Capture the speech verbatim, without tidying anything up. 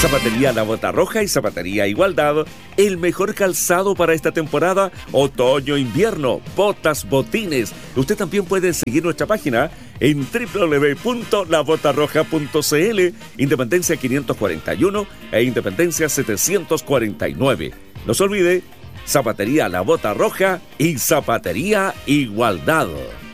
Zapatería La Bota Roja y Zapatería Igualdad, el mejor calzado para esta temporada, otoño-invierno, botas, botines. Usted también puede seguir nuestra página en doble u doble u doble u punto la bota roja punto c l, Independencia quinientos cuarenta y uno e Independencia setecientos cuarenta y nueve. No se olvide, Zapatería La Bota Roja y Zapatería Igualdad.